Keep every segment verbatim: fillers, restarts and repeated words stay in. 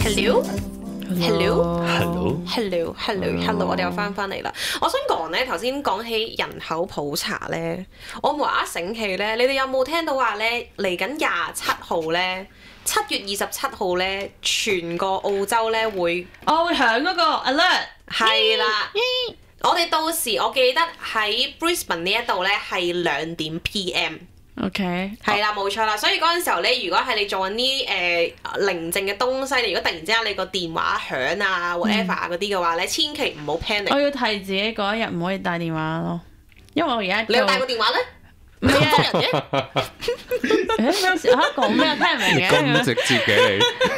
Hello，Hello，Hello，Hello，Hello，我哋又翻返嚟啦。我想講咧，頭先講起人口普查咧，我無啦啦醒起咧，你哋有冇聽到話咧嚟緊廿七號咧，七月二十七號咧，全個澳洲咧會， 我會響嗰個 alert。 係啦，我哋到時我記得喺 Brisbane 呢一度咧係兩點 P M。OK， 係啦，冇錯啦，所以嗰陣時候咧，如果係你做緊啲誒寧靜嘅東西，如果突然之間你個電話響啊 whatever 啊嗰啲嘅話咧，千祈唔好 panic。 我要提自己嗰一日唔可以帶電話咯，因為我而家你有帶個電話咧？ 唔係啊，人嘅。誒咩事嚇講咩啊？聽唔明嘅。 咁直接嘅你。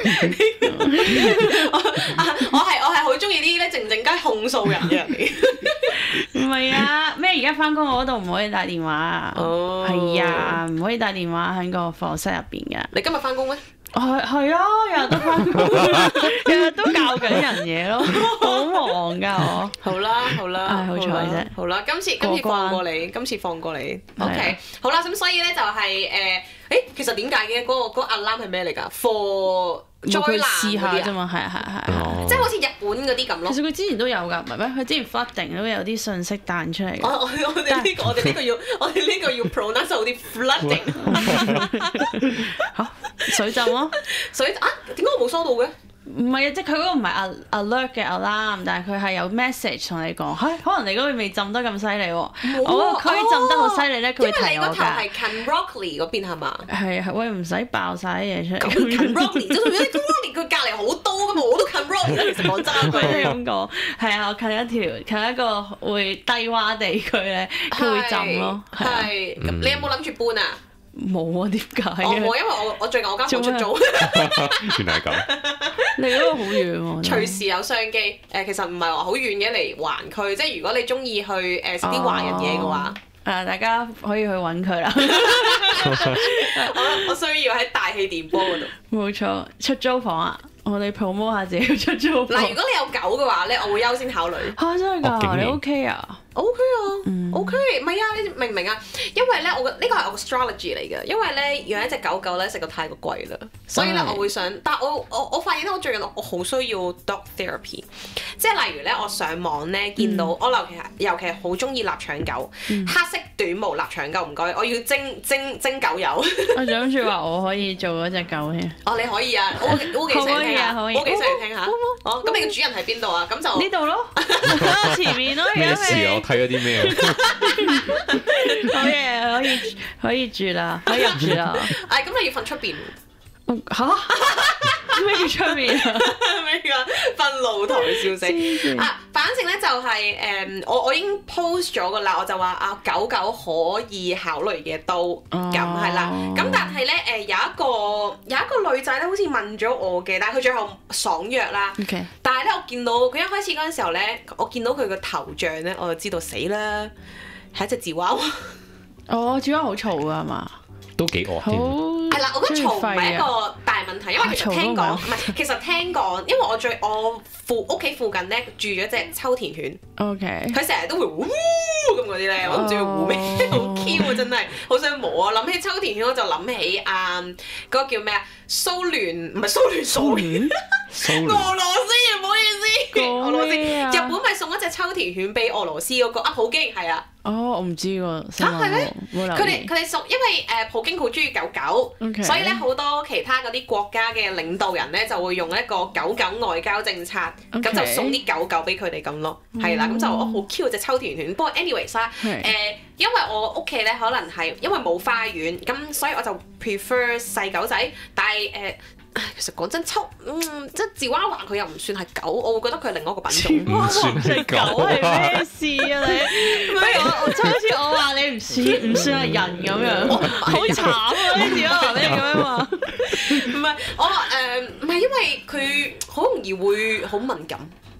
我我係我係好中意啲咧靜靜雞控訴人嘅人嚟。 唔係啊，咩而家翻工我嗰度唔可以帶電話啊？哦，係啊，唔可以帶電話喺個課室入邊嘅。 你今日翻工咩？ 係係啊，日日都翻工，日日都教緊人嘢咯，好忙㗎我。 好啦好啦， 唉好彩啫。 好啦，今次今次放過你，今次放過你。OK， 好啦，咁所以咧就係誒，誒其實點解嘅嗰個嗰個 alarm 係咩嚟㗎 ？For 災難試下啫嘛，係係係， 即係好似日本嗰啲咁咯。 其實佢之前都有㗎，唔係咩？佢之前 flooding 都有啲信息彈出嚟。 我我我哋呢個我哋呢個要我哋呢個要 pronounce 好啲 flooding。 嚇水浸咯， 水啊？點解我冇收到嘅？ 唔係啊，即係佢嗰個唔係 alert 嘅 alarm，但係佢係有 message 同你講，係可能你嗰個未浸得咁犀利喎，我嗰個區浸得好犀利咧，佢會提我㗎。因為你個頭係近 Rockley 嗰邊係嘛？係係，喂唔使爆晒啲嘢出嚟。咁近 Rockley， 即係如果 Rockley 佢隔離好多㗎嘛，我都近 Rockley。其實講真句， 你咁講係啊，我近一條近一個會低洼地區咧，佢會浸咯。 係，咁你有冇諗住搬啊？ 冇啊，點解嘅？ 我冇，因為我我最近我間房出租。 原來係咁。 你嗰個好遠喎。 隨時有商機。誒，其實唔係話好遠嘅，離環區，即係如果你中意去誒食啲華人嘢嘅話， 誒大家可以去揾佢啦。 我我需要喺大氣電波嗰度。 冇錯，出租房啊！我哋 promote 下自己出租房。 嗱，如果你有狗嘅話咧，我會優先考慮。 嚇真係㗎？你 OK 啊 ？OK 啊，OK，唔係啊，你明唔明啊？因為咧，我呢個係我個 strategy 嚟嘅，因為咧養一隻狗狗咧實在太過貴啦，所以咧我會想，但係我我我發現咧，我最近我好需要 dog therapy， 即係例如咧，我上網咧見到我尤其係尤其係好中意臘腸狗，黑色短毛臘腸狗，唔該，我要蒸蒸蒸狗油。 我諗住話我可以做嗰隻狗添。 哦，你可以啊，我我幾想聽下，我幾想聽下。哦，咁你個主人喺邊度啊？咁就呢度咯，前面咯。 咩事啊？我睇咗啲咩？ 好嘢，可以可以住啦，可以入住啦。 誒，咁你要瞓出邊？ 嚇？咩叫出面啊？ 咩㗎？瞓露台笑死啊！反正咧就係、是、誒、嗯，我我已經 post 咗㗎啦，我就話啊，狗狗可以考慮嘅都咁係啦。咁但係咧誒有一個有一個女仔咧，好似問咗我嘅，但係佢最後爽約啦。 Okay. 但係咧，我見到佢一開始嗰陣時候咧，我見到佢個頭像咧，我就知道死啦，係一隻芝娃娃。 哦，芝娃娃好嘈㗎係嘛？ 都幾惡添。 係啦，我覺得嘈唔係一個大問題，因為其實聽講唔係，其實聽講，因為我最我附屋企附近咧住咗隻秋田犬。 OK。佢成日都會呼咁嗰啲咧，我唔知佢呼咩，好 Q 啊！真係好想摸啊！諗起秋田犬我就諗起啊嗰個叫咩啊？蘇聯唔係蘇聯，蘇聯俄羅斯啊！唔好意思，俄羅斯日本咪送一隻秋田犬俾俄羅斯嗰個啊？普京係啊。 哦，我唔知喎。 嚇係咩？佢哋佢哋送，因為誒普京好中意狗狗， Okay. 所以咧好多其他嗰啲國家嘅領導人咧就會用一個狗狗外交政策，咁 Okay. 就送啲狗狗俾佢哋咁咯，係啦、mm，咁、hmm. 就我好 Q 隻秋田犬。不過 anyways 啦，誒、呃，因為我屋企咧可能係因為冇花園，咁所以我就 prefer 細狗仔，但係誒。呃其實講真，秋嗯即係芝娃娃佢又唔算係狗，我會覺得佢係另外一個品種。 唔算係狗係咩事啊你？唔係我我就好似我話你唔算唔算係人咁樣，好慘啊！啲芝娃娃俾你咁樣話。 唔係我誒唔係因為佢好容易會好敏感。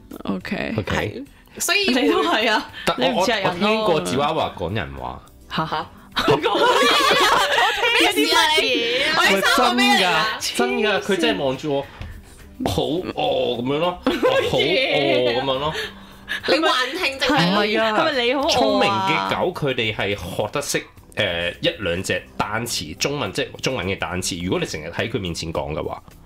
OK OK， 所以你都係啊？你唔似係人咯。 我聽過芝娃娃講人話。 嚇嚇。 我聽啲乜嘢？我係真㗎， 真㗎，佢真係望住我，好哦咁樣咯，好哦咁樣咯。 你幻聽定係？ 係啊，係咪你好聰明嘅狗，佢哋係學得識誒一兩隻單詞，中文即係中文嘅單詞。如果你成日喺佢面前講嘅話，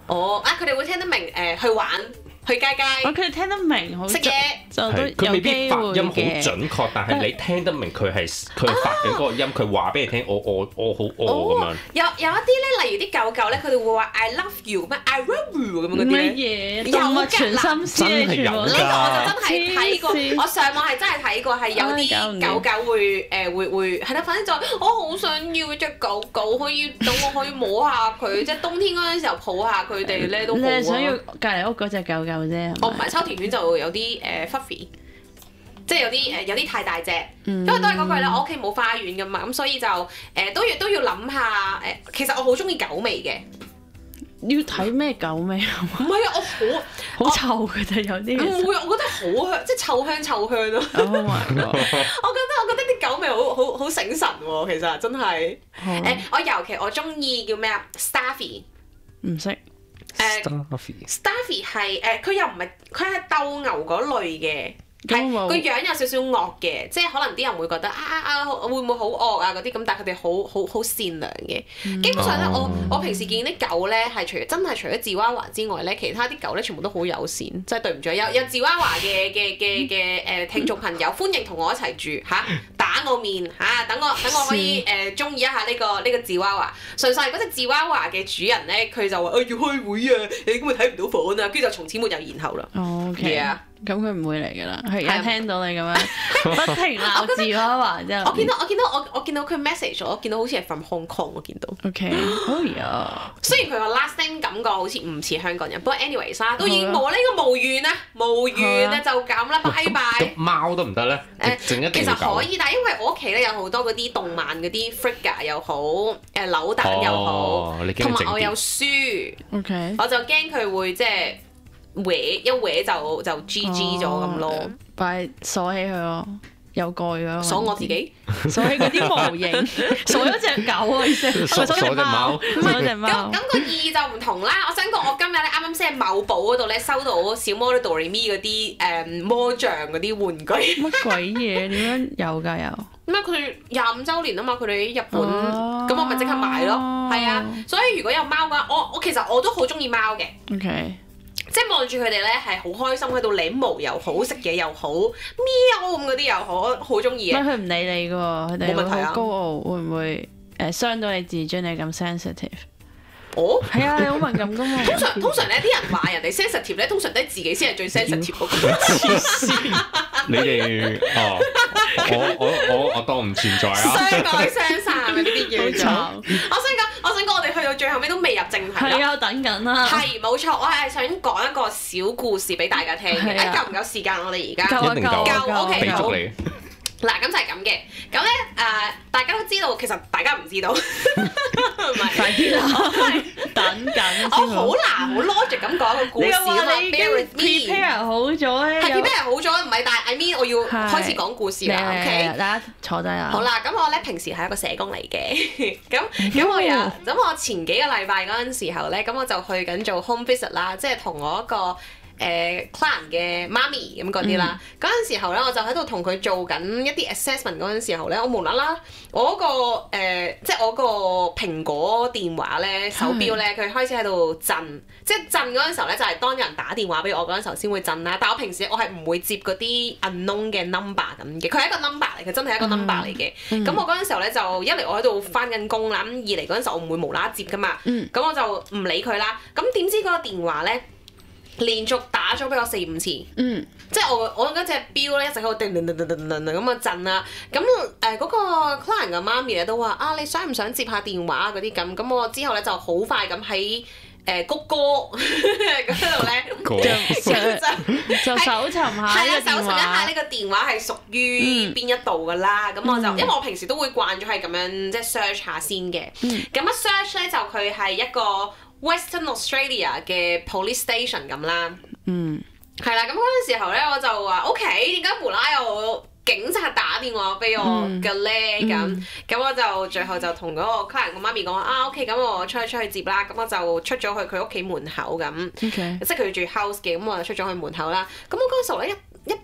哦，啊佢哋會聽得明誒去玩。去街街， 佢哋聽得明，好食嘢， 就都佢未必發音好嘅準確，但係你聽得明佢係佢發嘅嗰個音，佢話俾你聽，我我我好餓咁樣。 有有一啲咧，例如啲狗狗咧，佢哋會話 I love you 咩 I love you 咁樣嗰啲乜咧。 嘢？動物全心思真係有㗎。 呢個我就真係睇過，我上網係真係睇過，係有啲狗狗會誒會會係啦，反正就我好想要隻狗狗可以等我可以摸下佢，即係冬天嗰陣時候抱下佢哋咧都好啊。 你係想要隔離屋嗰隻狗狗啫？ 我唔係秋田犬就有啲誒 fluffy，即係有啲誒有啲太大隻，因為都係嗰句啦，我屋企冇花園噶嘛，咁所以就誒都要都要諗下誒，其實我好中意狗味嘅。 要睇咩狗味啊？ 唔係啊，我好好臭嘅就有啲。 唔會，我覺得好香，即係臭香臭香咯。 Oh my god！ 我覺得我覺得啲狗味好好好醒神喎，其實真係誒，我尤其我中意叫咩啊 Staffy， 唔識。 誒 Staffy 係誒，佢又唔係佢係鬥牛嗰類嘅，係個樣有少少惡嘅，即係可能啲人會覺得啊啊會唔會好惡啊嗰啲咁，但係佢哋好好好善良嘅。基本上咧，我我平時見啲狗咧係除真係除咗芝娃娃之外咧，其他啲狗咧全部都好友善，真係對唔住，有有芝娃娃嘅嘅嘅嘅誒聽眾朋友，歡迎同我一齊住嚇，打我面嚇，等我等我可以誒中意一下呢個呢個芝娃娃。純粹係嗰隻芝娃娃嘅主人咧，佢就話誒要開會啊，你咁咪睇唔到房啊，跟住就從此沒有然後啦。 哦，OK。咁佢唔會嚟㗎啦，佢而家聽到你咁樣不停鬧芝娃娃之後， 我見到我見到我我見到佢 message 我見到好似係 from Hong Kong， 我見到。 OK，好呀。 雖然佢個 last name 感覺好似唔似香港人，不過 anyways 啦，都已經冇呢個無緣啦，無緣啊就咁啦，拜拜。 貓得唔得咧？誒， 其實可以，但係因為我屋企咧有好多嗰啲動漫嗰啲 figure 又好，誒扭蛋又好，同埋我有書。 OK， 我就驚佢會即係。搲一搲就就 G G 咗咁咯， 擺鎖起佢咯，有蓋㗎咯。 鎖我自己， 鎖起嗰啲模型，鎖咗隻狗啊！意思鎖鎖隻貓， 鎖隻貓。 咁咁個意義就唔同啦。我想講，我今日咧啱啱先喺某寶嗰度咧收到小魔女 Doremi 嗰啲誒魔像嗰啲玩具。 乜鬼嘢？點樣有㗎有？ 咩？佢哋廿五週年啊嘛，佢哋喺日本，咁我咪即刻買咯。係啊，所以如果有貓嘅話，我我其實我都好中意貓嘅。 OK。 即係望住佢哋咧，係好開心喺度舐毛又好，食嘢又好，喵咁嗰啲又好，好中意嘅。 佢唔理你嘅喎，佢哋冇問題啊。 好高傲，會唔會誒傷到你自尊？你咁 sensitive？ 哦， 係啊，你好敏感噶嘛。 通常通常咧，啲人話人哋 sensitive 咧，通常都係自己先係最 sensitive 嗰個。 黐線！你哋哦，我我我我當唔存在啊。 相愛相殺啊！呢啲叫做。 好我想講，我想講，我哋去到最後尾都未入正題。 係啊，等緊啦。 係冇錯，我係想講一個小故事俾大家聽嘅。誒夠唔夠時間？我哋而家夠一定夠， 夠 OK 好。 你。 嗱，咁就係咁嘅。咁咧誒，大家都知道，其實大家唔知道。唔係， 快啲啦！等緊。 我好難好 logic 咁講一個故事啊嘛。Bear with me。 prepare 好咗咧。 係 prepare 好咗，唔係，但係 I mean 我要開始講故事啦。OK， 大家坐低啦。 好啦，咁我咧平時係一個社工嚟嘅。咁咁我有咁我前幾個禮拜嗰陣時候咧，咁我就去緊做 home visit 啦，即係同我一個。誒 client 嘅媽咪咁嗰啲啦，嗰陣、嗯、時候咧，我就喺度同佢做緊一啲 assessment 嗰陣時候咧，我無啦啦，我嗰、嗰個誒、呃，即係我個蘋果電話咧手錶咧，佢開始喺度震，即係震嗰陣時候咧，就係、係、當有人打電話俾我嗰陣時候先會震啦。但係我平時我係唔會接嗰啲 unknown 嘅 number 咁嘅，佢係一個 number 嚟，佢真係一個 number 嚟嘅。咁、嗯、我嗰陣時候咧就一嚟我喺度翻緊工啦，咁二嚟嗰陣時候我唔會無啦啦接噶嘛，咁、嗯、我就唔理佢啦。咁點知嗰個電話咧？連續打咗俾我四五次，嗯，即係我我嗰隻錶咧一直喺度叮叮叮叮叮叮咁啊震啦，咁誒嗰個 client 嘅媽咪咧都話啊你想唔想接下電話嗰啲咁，咁我之後咧就好快咁喺誒谷歌嗰度咧就就搜尋下呢個電話， 搜尋一下呢個電話係屬於邊一度噶啦，咁、嗯、我就因為我平時都會慣咗係咁樣即係 search 下先嘅，咁一 search 咧就佢係一個。Western Australia 嘅 police station 咁啦，嗯，係啦，咁嗰陣時候咧，我就話 OK，點解無啦啦有警察打電話俾我嘅咧？咁咁、嗯、我就最後就同嗰個客人個媽咪講話啊 OK，咁我出去出去接啦，咁我就出咗去佢屋企門口咁，Okay. 即係佢住 house 嘅，咁我就出咗去門口啦。咁我嗰陣時候咧一一 pick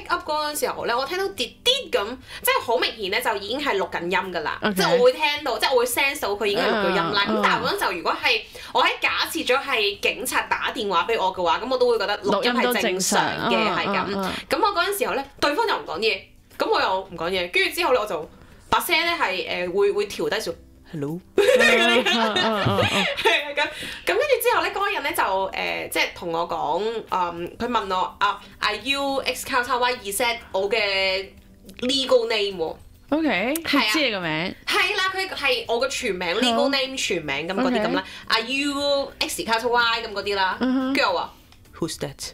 pick up 嗰陣時候咧，我聽到啲啲咁，即係好明顯咧，就已經係錄緊音㗎啦。 Okay. 即係我會聽到，即係我會 sense 到佢已經係錄咗音啦。咁、uh, uh. 但係嗰陣時候，如果係我喺假設咗係警察打電話俾我嘅話，咁我都會覺得錄音係正常嘅，係咁。咁、uh, uh. 我嗰陣時候咧，對方又唔講嘢，咁我又唔講嘢，跟住之後咧我就把聲咧係誒會會調低少。Hello，係咁咁，跟住之後咧，嗰個人咧就誒、呃，即係同我講，嗯，佢問我啊 ，Are you X Cow Tower Y Z 我嘅 legal name 喎 ？OK， 係啊， 知你個名。 係啦，佢係我嘅全名 legal name 全名咁嗰啲咁啦。Are you X Cow Tower Y 咁嗰啲啦？跟住我話 Who's that？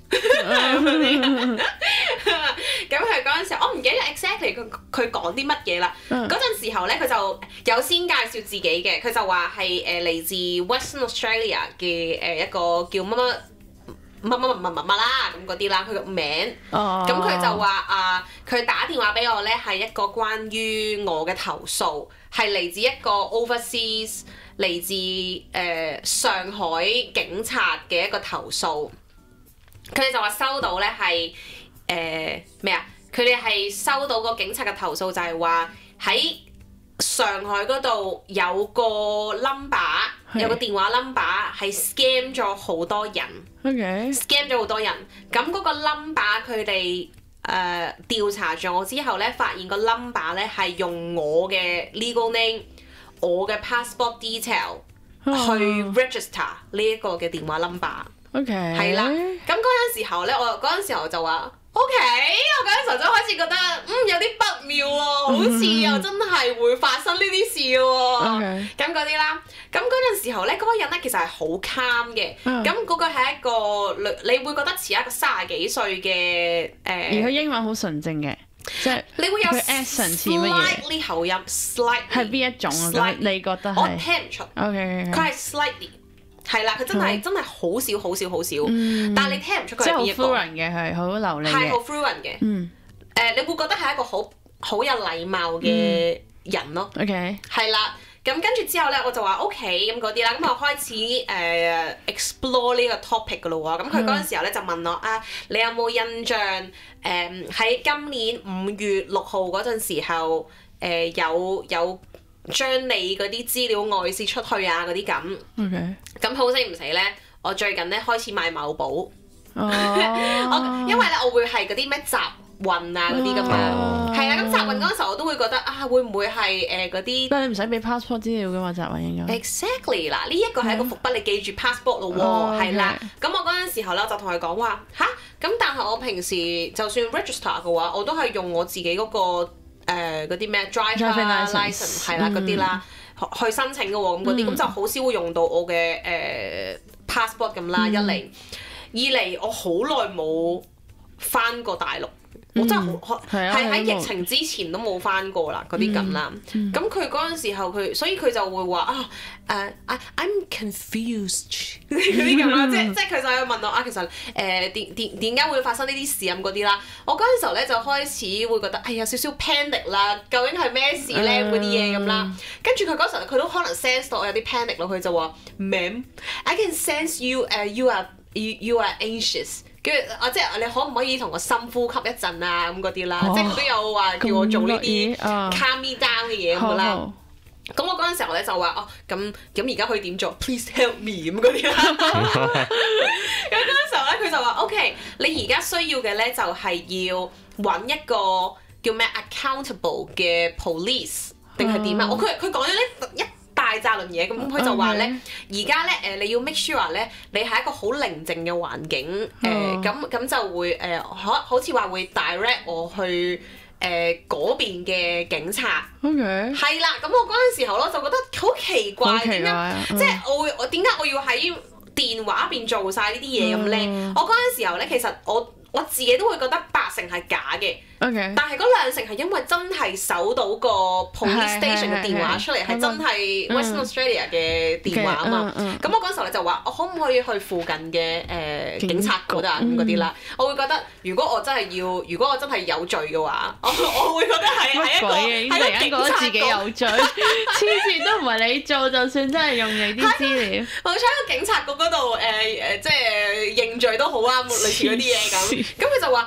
咁佢嗰陣時候，我唔記得 exactly 佢佢講啲乜嘢啦。嗰陣時候咧，佢就有先介紹自己嘅，佢就話係誒嚟自 Western Australia 嘅誒一個叫乜乜乜乜乜乜乜乜啦咁嗰啲啦，佢個名。咁佢、oh. 就話啊，佢、呃、打電話俾我咧係一個關於我嘅投訴，係嚟自一個 overseas 嚟自誒、呃、上海警察嘅一個投訴。佢哋就話收到咧係誒咩啊？佢哋係收到個警察嘅投訴，就係話喺上海嗰度有個 number，有個電話 number 係 scam 咗好多人。OK，scam 咗好多人。咁嗰個 number 佢哋誒調查咗之後咧，發現個 number 咧係用我嘅 legal name、我嘅 passport detail 去 register 呢一個嘅電話 number。OK， 係啦，咁嗰陣時候咧，我嗰陣時候就話 OK， 我嗰陣時候就開始覺得嗯有啲不妙喎，好似又真係會發生呢啲事喎，咁嗰啲啦。咁嗰陣時候咧，嗰、嗰個人咧其實係好 calm 嘅，咁嗰、uh. 個係一個你會覺得似一個三十幾歲嘅誒，呃、而佢英文好純正嘅，即係你會有 accent 似乜嘢？ slightly 口音 ，slightly 係邊一種啊？ slightly, 你覺得係？ 我聽唔出。 OK， 佢係 slightly。係啦，佢真係、嗯、真係好少好少好少，嗯、但係你聽唔出佢係邊一個。即係好 fluent 嘅，係好流利嘅。 係好 fluent 嘅。嗯。誒、呃，你會覺得係一個好好有禮貌嘅人咯。 嗯、OK。 係啦，咁跟住之後咧，我就話 OK 咁嗰啲啦，咁我開始誒、呃、explore 呢個 topic 噶咯喎，咁佢嗰陣時候咧就問我啊，你有冇印象誒喺、呃、今年五月六號嗰陣時候誒、呃、有有？有將你嗰啲資料外泄出去啊嗰啲咁，咁好死唔死咧？我最近咧開始買某寶，oh. 我因為咧我會係嗰啲咩集運啊嗰啲噶嘛，係啊，咁集運嗰陣時候我都會覺得啊，會唔會係誒嗰啲？但係你唔使俾 passport 資料噶嘛，集運應該。Exactly 嗱，呢一個係一個伏筆，你記住 passport 咯喎，係啦。咁我嗰陣時候咧就同佢講話吓，咁但係我平時就算 register 嘅話，我都係用我自己嗰個。誒嗰啲咩 driver license 係啦嗰啲啦，去申請嘅喎，咁嗰啲咁就好少會用到我嘅誒、呃、passport 咁啦。嗯、一嚟，二嚟我好耐冇返過大陸。我真係好，係喺疫情之前都冇返過啦，嗰啲咁啦。咁佢嗰陣時候佢，所以佢就會話啊誒，I I'm confused 嗰啲咁啦，即係即係佢就係問我啊，其實誒點點點解會發生呢啲事咁嗰啲啦？我嗰陣時候咧就開始會覺得哎有少少 panic 啦，究竟係咩事咧嗰啲嘢咁啦。跟住佢嗰時候佢都可能 sense 到我有啲 panic 咯，佢就話 Ma'am，I can sense you 誒 you are you you are anxious。跟住啊，即係你可唔可以同我深呼吸一陣啊？咁嗰啲啦，哦、即係佢都有話叫我做呢啲 calm me down 嘅嘢咁啦。咁我嗰陣時候咧就話哦，咁咁而家可以點做 ？Please help me 咁嗰啲啦。咁嗰陣時候咧，佢就話 OK，你而家需要嘅咧就係要揾一個叫咩 accountable 嘅 police 定係點啊？我佢佢講咗呢一大扎輪嘢，咁佢就話咧，而家咧誒你要 make sure 咧，你係一個好寧靜嘅環境，誒咁咁就會誒可、呃、好似話會 direct 我去誒嗰邊嘅警察。OK。係啦，咁我嗰陣時候咯就覺得好奇怪，點解即係我會我點解我要喺電話入邊做晒呢啲嘢咁咧？我嗰陣時候咧，其實我我自己都會覺得八成係假嘅。Okay. 但係嗰兩成係因為真係搜到個 police station 嘅電話出嚟，係真係 Western Australia 嘅電話啊嘛。咁我嗰陣時候咧就話，我可唔可以去附近嘅誒、呃、警察嗰度咁嗰啲啦？我會覺得如果我真係要，如果我真係有罪嘅話，我我會覺得係喺一個喺個警察局。自己有罪，黐線都唔係你做，就算真係用你啲資料，我喺個警察局嗰度誒誒，即係認罪都好啊，類似嗰啲嘢咁。咁佢就話啊，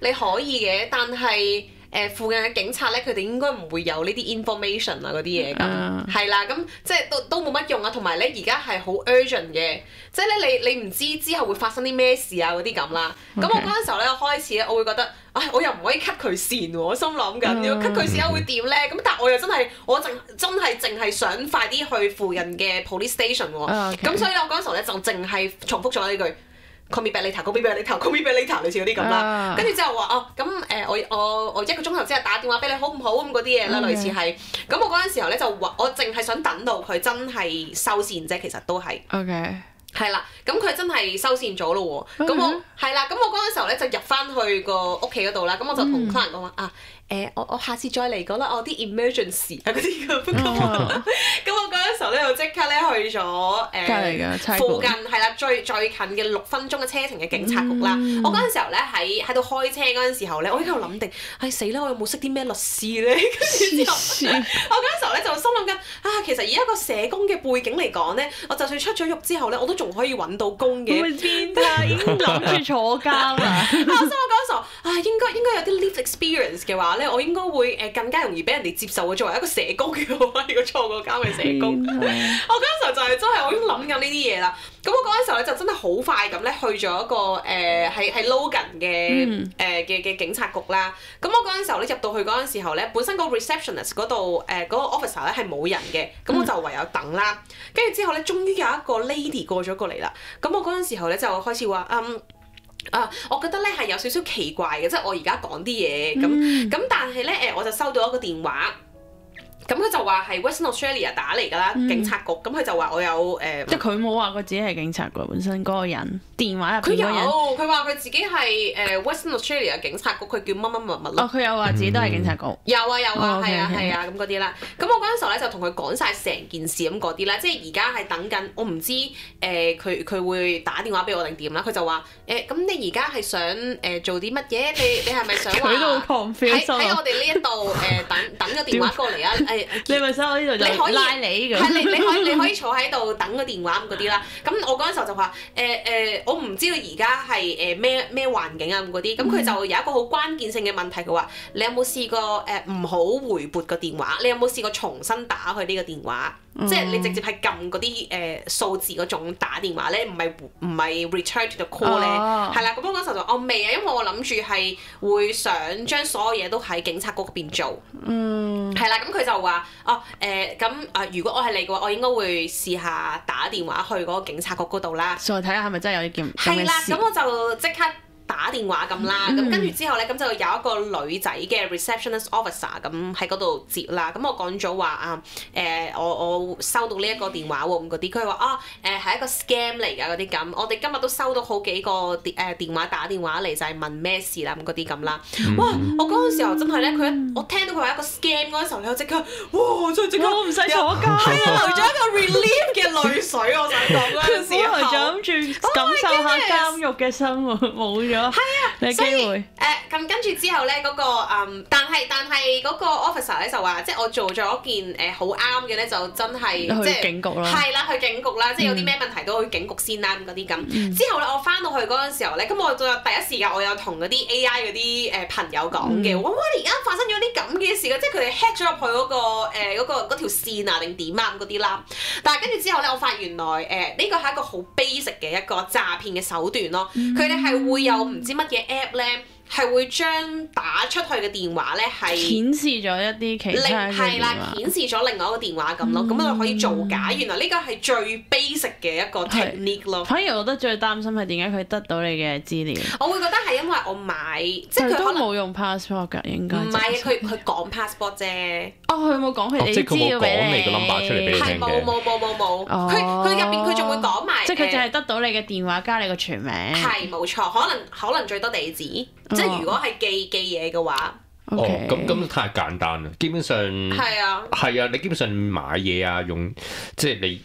你可以嘅，但係。誒附近嘅警察咧，佢哋應該唔會有呢啲 information 啊嗰啲嘢咁，係啦、uh.，咁即係都都冇乜用啊。同埋咧，而家係好 urgent 嘅，即係咧你你唔知之後會發生啲咩事啊嗰啲咁啦。咁 Okay. 我嗰陣時候咧，我開始咧，我會覺得，唉，我又唔可以 cut 佢線喎，我心諗緊，如果 cut 佢線會點咧？咁但係我又真係，我淨真係淨係想快啲去附近嘅 police station 喎。咁 Okay. 所以咧，我嗰陣時候咧就淨係重複咗呢句。Call me back later，call me back later，call me back later，類似嗰啲咁啦。跟住之後話哦，咁誒我我我一個鐘頭之後打電話俾你好唔好咁嗰啲嘢啦，類似係。咁我嗰陣時候咧就話，我淨係想等到佢真係收線啫，其實都係。OK。係啦，咁佢真係收線咗咯喎。咁我係啦，咁我嗰陣時候咧就入翻去個屋企嗰度啦。咁我就同客人講話啊。誒、呃、我我下次再嚟講啦，我啲 emergency 啊嗰啲咁，咁我嗰陣時候咧就即刻咧去咗誒、呃、附近係啦最最近嘅六分鐘嘅車程嘅警察局啦。嗯、我嗰陣時候咧喺喺度開車嗰陣時候咧，我喺度諗定，唉死啦！我有冇識啲咩律師咧？跟住之後，我嗰陣時候咧就心諗緊啊，其實以一個社工嘅背景嚟講咧，我就算出咗獄之後咧，我都仲可以揾到工嘅。會變態，已經諗住坐監啦。所以我嗰陣時候啊，應該應該有啲 life experience 嘅話咧，我應該會誒更加容易俾人哋接受我作為一個社工嘅話，如果坐過監嘅社工，我嗰陣時候就係真係我已經諗緊呢啲嘢啦。咁我嗰陣時候咧就真係好快咁咧去咗一個誒係係 Logan 嘅誒嘅嘅警察局啦。咁我嗰陣時候咧入到去嗰陣時候咧，本身個 receptionist 嗰度誒嗰個 officer 咧係冇人嘅，咁我就唯有等啦。跟住之後咧，終於有一個 lady 過咗過嚟啦。咁我嗰陣時候咧就開始話嗯。啊，我覺得咧係有少少奇怪嘅，即係我而家講啲嘢咁咁，嗯、但係咧誒，我就收到一個電話。咁佢就話係 Western Australia 打嚟㗎啦，嗯、警察局。咁佢就話我有誒，呃、即係佢冇話佢自己係警察局本身嗰個人，電話入邊嗰個人。佢有，佢話佢自己係誒 Western Australia 警察局，佢叫乜乜乜乜咯。哦，佢有話自己都係警察局。嗯、有啊有啊，係啊係啊咁嗰啲啦。咁我嗰陣時候咧就同佢講晒成件事咁嗰啲啦，即係而家係等緊，我唔知誒佢佢會打電話俾我定點啦。佢就話誒咁你而家係想誒、呃、做啲乜嘢？你你係咪想話喺喺我哋呢一度誒等等個電話過嚟啊？你咪想我呢度就拉你㗎？係你你可以你可以坐喺度等個電話咁嗰啲啦。咁我嗰陣時候就話誒誒，我唔知道而家係誒咩咩環境啊咁嗰啲。咁佢就有一個好關鍵性嘅問題，佢話你有冇試過誒唔好回撥個電話？你有冇試過重新打去呢個電話？嗯、即係你直接係撳嗰啲誒數字嗰種打電話咧，唔係唔係 return to the call 咧，係啦、哦。咁我嗰陣時候就我未啊，因為我諗住係會想將所有嘢都喺警察局嗰邊做。嗯，係啦。咁佢就話哦誒咁啊，如果我係你嘅話，我應該會試下打電話去嗰個警察局嗰度啦。再睇下係咪真係有啲咁嘅事。係啦，咁我就即刻打電話咁啦，咁、嗯、跟住之後咧，咁就有一個女仔嘅 receptionist officer 咁喺嗰度接啦。咁我講咗話啊，誒、呃、我我收到呢一個電話喎咁嗰啲，佢話啊誒係一個 scam 嚟㗎嗰啲咁。我哋今日都收到好幾個電誒電話打電話嚟就係問咩事啦咁嗰啲咁啦。哇！我嗰陣時候真係咧，佢我聽到佢話一個 scam 嗰陣時候咧，我即刻哇！真係即刻我唔使坐監，係啊，流咗一個 relief 嘅淚水，我想講嗰陣時候，就諗住感受下監獄嘅生活冇咗。係啊，所以誒咁、呃、跟住之後咧，嗰、那個、嗯、但係但係嗰個 officer 咧就話，即係我做咗件誒好啱嘅咧，就真係即係警局啦，係啦，去警局啦，嗯、即係有啲咩問題都去警局先啦咁嗰啲咁。嗯、之後咧，我翻到去嗰陣時候咧，咁我就第一時間我有同嗰啲 A I 嗰啲誒朋友講嘅，哇哇而家發生咗啲咁嘅事嘅，即係佢哋 hack 咗入去嗰、那個誒嗰、呃那個嗰條線啊定點啊咁嗰啲啦。但係跟住之後咧，我發現原來誒呢個係一個好 basic 嘅一個詐騙嘅手段咯，佢哋係會有。唔知乜嘢 app 咧，係會將打出去嘅電話咧係顯示咗一啲其他嘅電話，係啦，顯示咗另外一個電話咁咯，咁、嗯、就可以造假。原來呢個係最 basic 嘅一個 technique 咯。反而我覺得最擔心係點解佢得到你嘅資料？我會覺得係因為我買，即係佢都冇用 passport 㗎，應該唔係佢佢講 passport 啫。哦，佢冇講佢哋啲資料俾你。即係佢冇講你個 number 出嚟俾你聽嘅。係冇冇冇冇冇。佢佢入邊佢仲會講埋。即係佢淨係得到你嘅電話加你個全名。係冇錯，可能可能最多地址。即係如果係寄寄嘢嘅話， 哦，咁咁太簡單啦。基本上係啊，係啊，你基本上買嘢啊，用即係你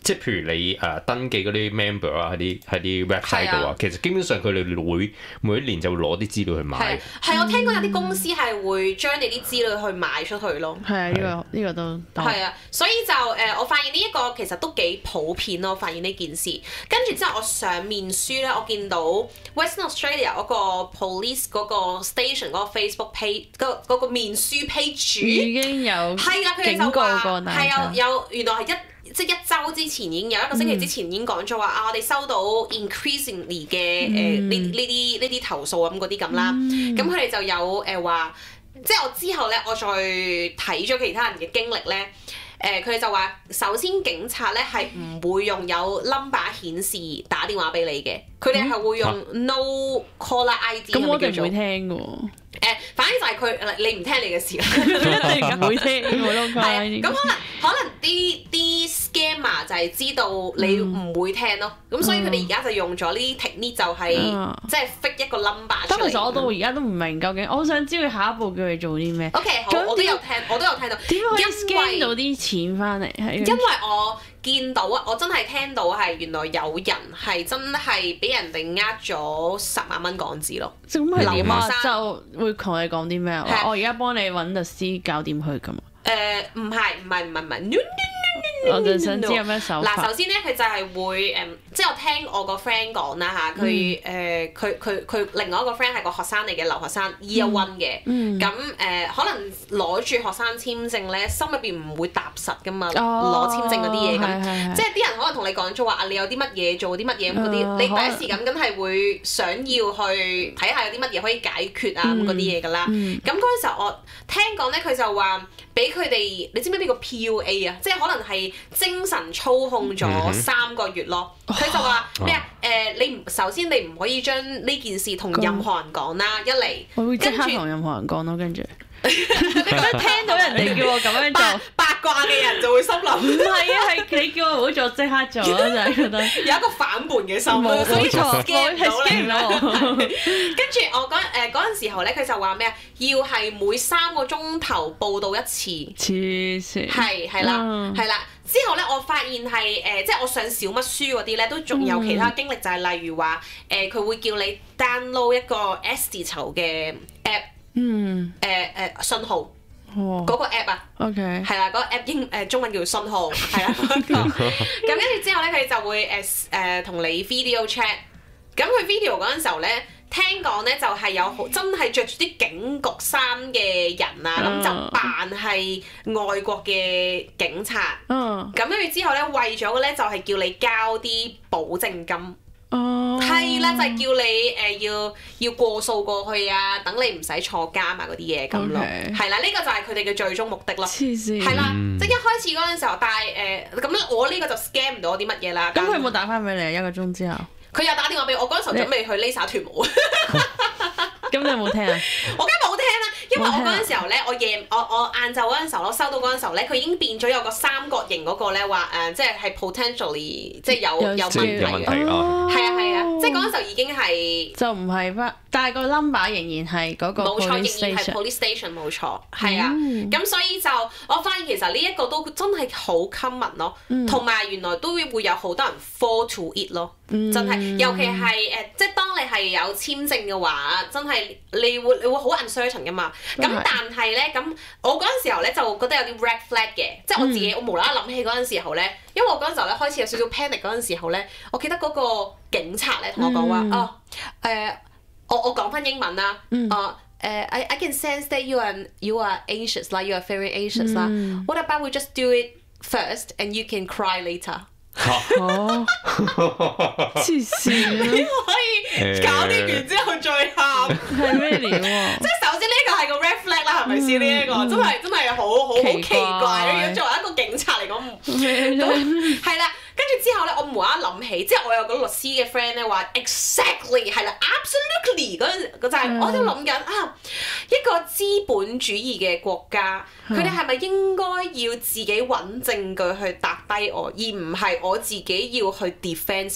即係譬如你誒、呃、登記嗰啲 member 啊，喺啲喺啲 website 度啊，其實基本上佢哋會每一年就會攞啲資料去買。 係，我聽講有啲公司係會將你啲資料去賣出去咯。 係啊，呢個呢個都係啊，所以就誒、呃，我發現呢一個其實都幾普遍咯。我發現呢件事，跟住之後我上面書咧，我見到 Western Australia 嗰個 police 嗰個 station 嗰個 Facebook page 嗰嗰個面書 page 已經有係啊，佢哋就話係有有原來係一。即係一週之前已經有一個星期之前已經講咗話啊，我哋收到 increasingly 嘅誒呢呢啲呢啲投訴咁嗰啲咁啦，咁佢哋就有誒話，即係我之後咧，我再睇咗其他人嘅經歷咧，誒佢哋就話，首先警察咧係唔會用有 number 顯示打電話俾你嘅，佢哋係會用 no caller I D。 咁我哋唔會聽㗎喎。 誒，反正就係佢，你唔聽你嘅事啦， 一定唔會聽我都講。 係咁可能可能啲啲 scammer 就係知道你唔會聽咯，咁、嗯、所以佢哋而家就用咗呢啲 technique 就係即係 fake 一個 number 出嚟。 其實我到而家都唔明究竟，我好想知佢下一步叫佢做啲咩。 OK， 好，我都有聽，我都有聽到。 點可以 scam 到啲錢翻嚟？ 因為我見到啊，我真係聽到係原來有人係真係俾人哋呃咗十萬蚊港紙咯。 咁係點啊？就會同你講啲咩？我而家幫你揾律師搞掂佢咁。 誒唔係唔係唔係唔係， 我就想知有咩手法。 嗱，首先咧，佢就係會誒，即係我聽我個 friend 講啦嚇，佢誒佢佢佢另外一個 friend 係個學生嚟嘅，留學生 year one 嘅，咁誒可能攞住學生簽證咧，心入邊唔會踏實噶嘛，攞簽證嗰啲嘢咁，即係啲人可能同你講咗話啊，你有啲乜嘢做啲乜嘢咁嗰啲，你第一時間梗係會想要去睇下有啲乜嘢可以解決啊咁嗰啲嘢㗎啦。咁嗰陣時候我聽講咧，佢就話俾佢哋，你知唔知呢個 P U A 啊？即係可能係精神操控咗三個月咯。佢就話咩啊？誒，你唔首先你唔可以將呢件事同任何人講啦，一嚟， 我會即刻同任何人講咯，跟住。即係聽到人哋叫我咁樣做， 八卦嘅人就會心諗， 唔係啊，係你叫我唔好做，即刻做咯，就係覺得有一個反叛嘅心， 冇錯， 驚到你。跟住我嗰誒嗰陣時候咧，佢就話咩啊？要係每三個鐘頭報到一次， 黐線， 係係啦係啦。之後咧，我發現係誒、呃，即係我上小乜書嗰啲咧，都仲有其他經歷，就係例如話誒，佢、呃、會叫你 download 一個 S 字頭嘅 app。嗯，誒誒、呃、信號，嗰、哦、個 app 啊，OK，係啦，嗰、那個 app 英誒、呃、中文叫信號，係啦嗰個。咁跟住之後咧，佢就會誒誒同你 video chat。咁佢 video 嗰陣時候咧，聽講咧就係有好真係着住啲警局衫嘅人啊，咁、嗯、就扮係外國嘅警察。嗯，咁跟住之後咧，為咗嘅咧就係叫你交啲保證金。哦，係啦，就係、是、叫你誒、呃、要要過數過去啊，等你唔使坐監啊嗰啲嘢咁咯，係啦 Okay.，呢、這個就係佢哋嘅最終目的咯，係啦，即係一開始嗰陣時候，但係誒咁咧，我呢個就 scam 唔到啲乜嘢啦。咁佢有冇打翻俾你啊？一個鐘之後，佢有打電話俾我，我嗰陣時候準備去 Lisa 脱毛。咁你有冇聽啊？我梗係冇聽啦，因為我嗰陣時候咧，我夜我我晏晝嗰陣時候，我收到嗰陣時候咧，佢已經變咗有個三角形嗰個咧，話誒，即係係 potentially 即係有有問題嘅，係啊係啊，即係嗰陣時候已經係就唔係不，但係個 number 仍然係嗰個 police station，冇錯，仍然係 police station 冇錯，係啊，咁所以就我發現其實呢一個都真係好 common 咯，同埋原來都會有好多人 fall to it 咯，真係，尤其係誒，即係當你係有簽證嘅話，真係。你會你會好 uncertain 噶嘛？咁但係咧，咁我嗰陣時候咧就覺得有啲 red flag 嘅，即係我自己我無啦啦諗起嗰陣時候咧，因為我嗰陣時候咧開始有少少 panic 嗰陣時候咧，我記得嗰個警察咧同我講話哦誒，我我講翻英文啦，啊誒 I I can sense that you are you are anxious 啦，you are very anxious 啦。What about we just do it first and you can cry later？哦，黐線！你可以搞掂完之後再喊，係咩嚟喎？即係首先呢個係個 red flag 啦，係咪先？呢一個真係真係好好好奇怪。作為一個警察嚟講，係啦。跟住之後咧，我無啦啦諗起，即係我有個律師嘅 friend 咧話 exactly 係啦 ，absolutely 嗰陣就係我喺度諗緊啊，一個資本主義嘅國家，佢哋係咪應該要自己揾證據去打低我，而唔係我自己要去 defend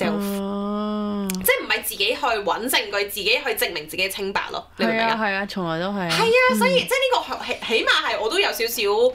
myself，、uh, 即係唔係自己去揾證據，自己去證明自己清白咯？你明唔明啊？係啊，從來都係。係啊，所以、嗯、即係呢個起起碼係我都有少少。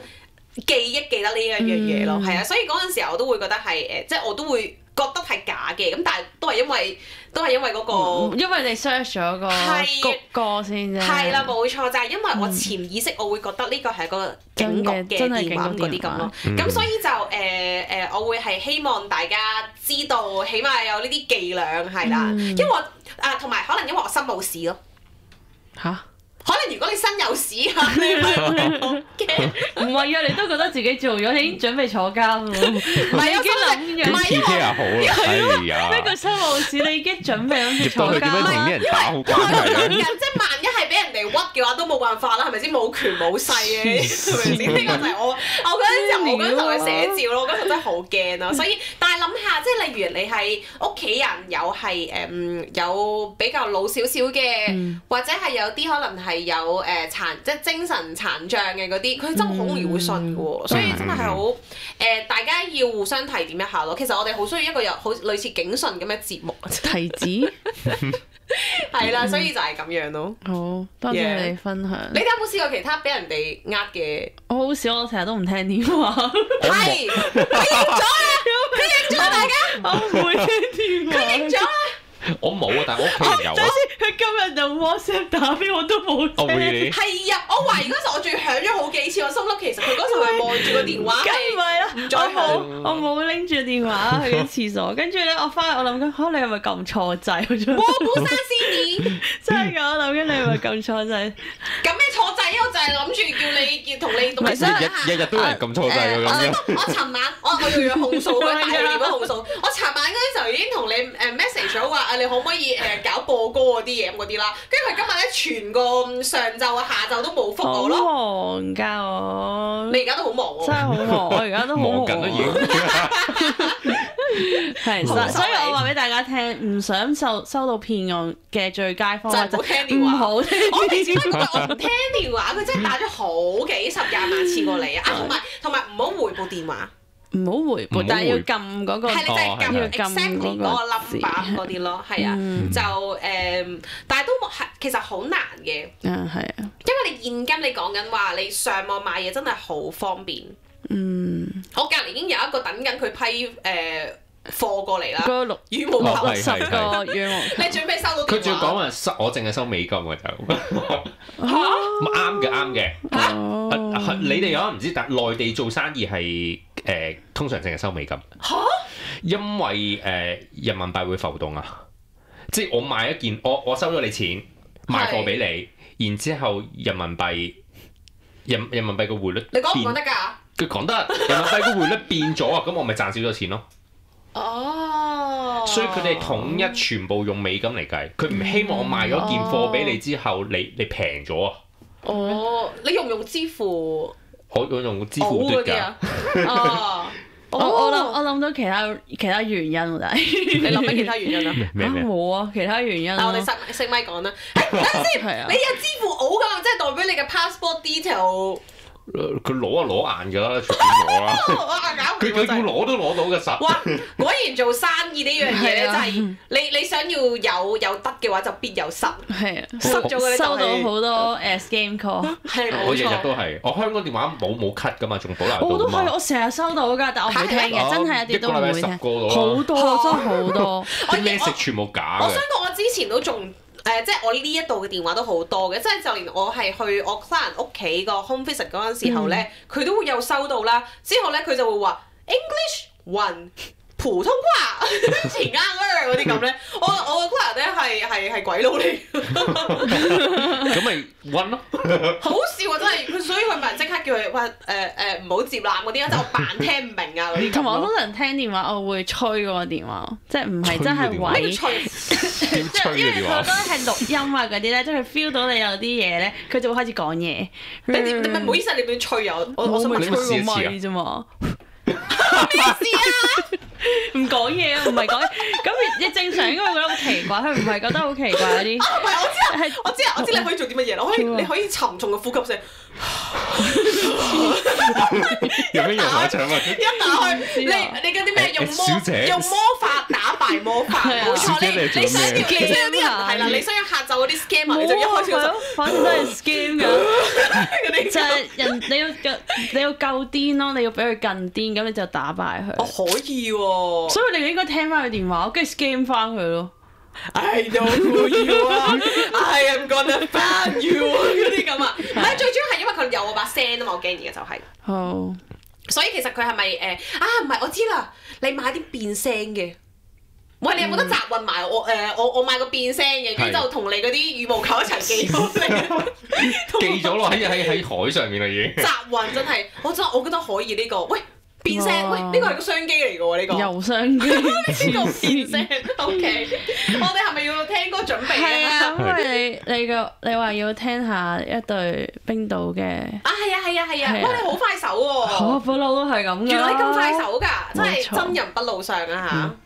記憶記得呢一樣嘢咯，係啊、嗯，所以嗰陣時候我都會覺得係誒，即係我都會覺得係假嘅，咁但係都係因為都係因為嗰、嗰個、 嗯，因為你 search 咗個谷歌先啫。 係啦，冇錯，就係、係、因為我潛意識我會覺得呢個係個警局嘅電話嗰啲咁咯，咁、嗯、所以就誒誒、呃呃，我會係希望大家知道，起碼有呢啲伎倆係啦，嗯、因為我啊同埋可能因為我心冇事咯。 吓？ 可能如果你身有屎啊，你咪好驚。 唔係啊，你都覺得自己做咗，你已經準備坐監喎。唔係，已經諗住。 P K 又好啦，係啊。 呢個身無事，你已經準備諗住坐監。 點樣同啲人打好關係啊？ 即係萬一係俾人哋屈嘅話，都冇辦法啦，係咪先？冇權冇勢嘅，係咪先？呢個就係我我嗰陣時候，我嗰陣時候嘅寫照咯。嗰陣真係好驚啊！所以，但係諗下，即係例如你係屋企人有係誒有比較老少少嘅，或者係有啲可能係。係有誒殘即係精神殘障嘅嗰啲，佢真係好容易會信嘅喎，嗯、所以真係係好誒，大家要互相提點一下咯。其實我哋好需要一個有好類似警訊咁嘅節目，提子係啦，所以就係咁樣咯。 好多謝你分享。Yeah. 你哋有冇試過其他俾人哋呃嘅？ 我好少，我成日都唔聽電話。 係，佢認咗啊！佢認咗大家， 我唔會聽電話。 佢認咗啊！ 我冇啊，但係我屋企人有啊。 佢今日就 WhatsApp 打俾我都冇聽。 Oh really？ 係啊，我懷疑嗰時候我仲要響咗好幾次，我心諗其實佢嗰時候係望住個電話。 梗唔係啦， 唔再響。 我冇拎住電話去廁所，跟住咧我翻去我諗緊嚇你係咪撳錯掣？ 我本身先真係㗎，我諗緊你係咪撳錯掣？ 咁咩錯掣？我就係諗住叫你叫同你同你日日日都有人撳錯掣㗎咁樣。 我尋晚我我要要控訴嗰打電話控訴。我尋晚嗰陣時候已經同你誒 message 咗話。你可唔可以誒搞播歌嗰啲嘢咁嗰啲啦？跟住佢今日咧全個上晝啊下晝都冇覆我咯。 好忙㗎我。 你而家都好忙喎。 真係好忙，我而家都好忙。 忙緊都已經。 係，所以我話俾大家聽，唔想受收到騙案嘅最佳方法就唔好聽電話。 唔好聽。 我哋只不過我唔聽電話，佢真係打咗好幾十廿萬次過嚟啊！同埋同埋唔好回報電話。 唔好回撥，但係要撳嗰個， 係你真係撳要撳 exactly 嗰個 number 嗰啲咯，係啊，就誒，但係都係其實好難嘅， 啊係啊， 因為你現今你講緊話你上網買嘢真係好方便， 嗯， 我隔離已經有一個等緊佢批誒貨過嚟啦， 個六羽毛球六十個羽毛， 你準備收到電話？ 佢仲要講話收，我淨係收美金嘅就嚇， 啱嘅啱嘅嚇，你哋有可能唔知，但內地做生意係。誒、呃、通常淨係收美金， 嚇， 因為誒、呃、人民幣會浮動啊，即係我買一件，我我收咗你錢賣貨俾你，然之後人民幣人人民幣個匯率， 你講唔講得㗎？ 佢講得，人民幣個匯率變咗啊，咁我咪賺少咗錢咯。 哦， 所以佢哋統一全部用美金嚟計，佢唔希望我賣咗件貨俾你之後，你你平咗啊。 哦，你用唔用支付？ 我我用支付嘟㗎。 哦， 我我諗我諗到其他其他原因喎，但係你諗緊其他原因啊？ 咩咩？ 冇啊，其他原因。 但我哋識識咪講啦。等陣先，你有支付寶㗎，即係代表你嘅 passport detail。 佢攞啊攞硬㗎啦，隨便攞啦。佢佢要攞都攞到嘅實。 哇！果然做生意呢樣嘢咧，真係你你想要有有得嘅話，就必有失。 係啊， 失咗嘅收到好多誒 scam call。 係冇錯。 我日日都係，我香港電話冇冇 cut 㗎嘛，仲保留到。 我都係，我成日收到㗎，但我唔會聽嘅，真係一啲都唔會聽。好多真係好多， 啲 message 全部假嘅。 我想講，我之前都仲。誒、呃，即係我呢一度嘅電話都好多嘅，即係就連我係去我 client 屋企個 home visit 嗰陣時候咧，佢、嗯、都會有收到啦。之後咧，佢就會話 English one 普通話前啱嗰啲咁咧。我我個 client 咧係係係鬼佬嚟， 咁咪 one 咯。 好笑啊！真係，所以佢咪即刻叫佢話誒誒唔好接攬嗰啲啦，就我扮聽唔明啊嗰啲。同埋我通常聽電話，我會吹嗰個電話，即係唔係真係位。吹即係因為佢覺得係錄音啊嗰啲咧，即係佢 feel 到你有啲嘢咧，佢就會開始講嘢。你你唔係唔好意思，你點吹啊？我我想問吹個咪啫嘛。咩事啊？唔講嘢啊，唔係講嘢。咁你正常應該會覺得好奇怪，佢唔係覺得好奇怪嗰啲。啊，唔係，我知係我知啊，我知你可以做啲乜嘢咯？可以你可以沉重嘅呼吸聲。 有咩用啊？一打開你你嗰啲咩用魔用魔法打敗魔法，冇錯，呢知你做你想要咩。 你想要啲人係啦，你想要嚇走嗰啲 scammer，你就一開始就反正都係 scam 㗎，就係人你要夠你要夠癲咯，你要比佢更癲，咁你就打敗佢。 我可以喎， 所以你應該聽翻佢電話，跟住 scam 翻佢咯。 I know who you are, I am gonna find you 嗰啲咁啊，唔係最主要係因為佢有我把聲啊嘛，我驚而家就係。 好。 所以其實佢係咪誒啊？唔係，我知啦，你買啲變聲嘅。喂，你有冇得集運埋我誒？我我買個變聲嘅，跟住就同你嗰啲羽毛球一齊寄咗嚟。 寄咗咯，喺喺喺海上面啦已經。 集運真係，我真係我覺得可以呢個。喂，變聲，喂呢個係個商機嚟㗎喎呢個。 郵商機。 呢個變聲 ，OK。我哋係咪要聽歌準備係啊？ 啊，因為你你個你話要聽下一隊冰島嘅。 啊係啊係啊係啊！哇你好快手喎。 我不嬲都係咁㗎。 原來你咁快手㗎，真係冇錯真人不露相啊嚇。